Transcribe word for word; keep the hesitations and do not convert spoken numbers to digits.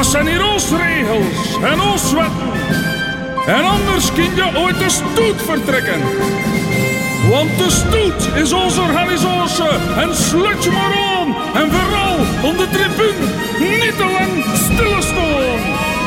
Dat zijn hier ons regels en ons wetten. En anders kun je ooit de stoet vertrekken. Want de stoet is onze organisatie. En slut je maar aan en